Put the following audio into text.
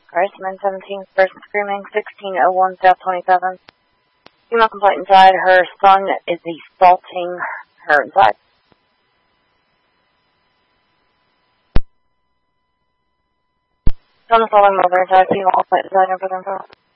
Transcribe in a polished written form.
Christ, 917, person screaming, 1601 South 27. Female complaint inside, her son is assaulting her inside. Son assaulting mother inside, female complaint inside, no further info.